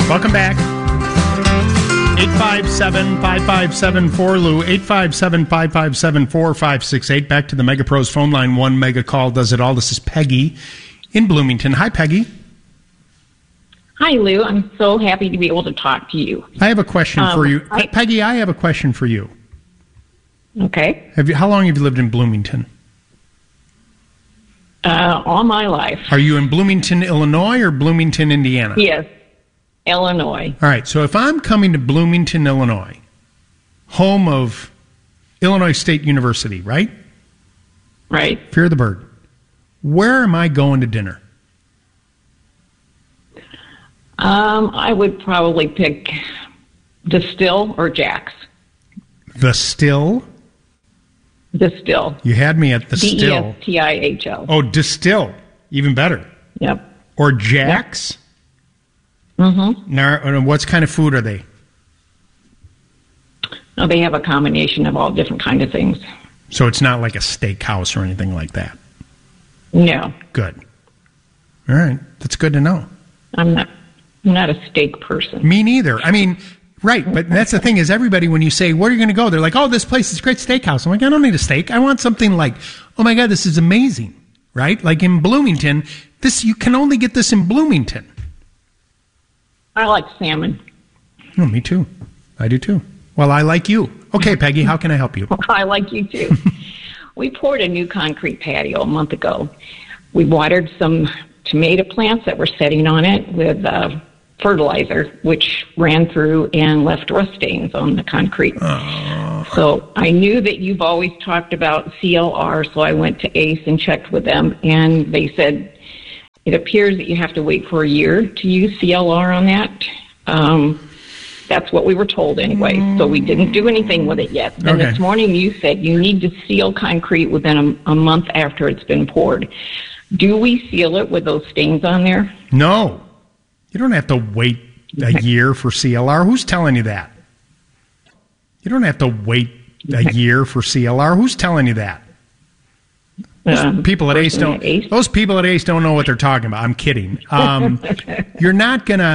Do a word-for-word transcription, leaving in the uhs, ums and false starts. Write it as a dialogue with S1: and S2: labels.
S1: Welcome back. eight five seven, five five seven, four L U, eight five seven, five five seven, four five six eight. Back to the Mega Pros phone line. One mega call does it all. This is Peggy in Bloomington. Hi, Peggy.
S2: Hi, Lou. I'm so happy to be able to talk to you.
S1: I have a question
S2: um,
S1: for you.
S2: I,
S1: Peggy, I have a question for you.
S2: Okay.
S1: Have you? How long have you lived in Bloomington?
S2: Uh, all my life.
S1: Are you in Bloomington, Illinois, or Bloomington, Indiana?
S2: Yes. Illinois.
S1: All right, so if I'm coming to Bloomington, Illinois, home of Illinois State University, right?
S2: Right.
S1: Fear the bird. Where am I going to dinner?
S2: Um, I would probably pick the Still or Jack's.
S1: The Still?
S2: The Still.
S1: You had me at the
S2: D E
S1: Still.
S2: S T I H L.
S1: Oh, Distill. Even better.
S2: Yep.
S1: Or Jack's?
S2: Mm-hmm.
S1: Now, what kind of food are they?
S2: Oh, they have a combination of all different kind of things.
S1: So it's not like a steakhouse or anything like that?
S2: No.
S1: Good. All right. That's good to know.
S2: I'm not I'm not a steak person.
S1: Me neither. I mean, right, but that's the thing is everybody, when you say, where are you going to go? They're like, oh, this place is a great steakhouse. I'm like, I don't need a steak. I want something like, oh, my God, this is amazing, right? Like in Bloomington, this you can only get this in Bloomington.
S2: I like salmon.
S1: Oh, me too. I do too. Well, I like you. Okay, Peggy, how can I help you?
S2: I like you too. We poured a new concrete patio a month ago. We watered some tomato plants that were setting on it with uh, fertilizer, which ran through and left rust stains on the concrete. Oh. So I knew that you've always talked about C L R, so I went to A C E and checked with them, and they said it appears that you have to wait for a year to use C L R on that. Um, that's what we were told anyway, mm. so we didn't do anything with it yet. Then
S1: okay.
S2: This morning you said you need to seal concrete within a, a month after it's been poured. Do we seal it with those stains on there?
S1: No. You don't have to wait a year for C L R. Who's telling you that? You don't have to wait a year for C L R. Who's telling you that? Those um, people at A C E don't. At A C E? Those people at A C E don't know what they're talking about. I'm kidding. Um, you're not gonna.